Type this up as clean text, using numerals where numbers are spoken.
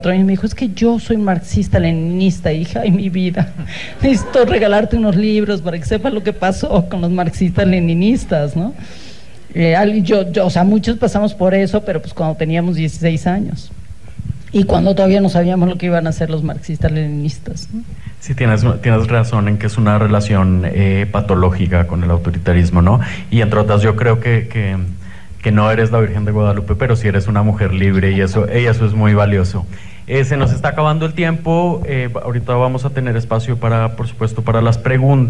Y me dijo, es que yo soy marxista-leninista, hija, y mi vida, necesito regalarte unos libros para que sepas lo que pasó con los marxistas-leninistas, ¿no? O sea, muchos pasamos por eso, pero pues cuando teníamos 16 años y cuando todavía no sabíamos lo que iban a hacer los marxistas-leninistas, ¿no? Sí, tienes razón en que es una relación patológica con el autoritarismo, ¿no? Y entre otras, yo creo que no eres la Virgen de Guadalupe, pero sí eres una mujer libre y eso es muy valioso. Se nos está acabando el tiempo, ahorita vamos a tener espacio para, por supuesto, para las preguntas.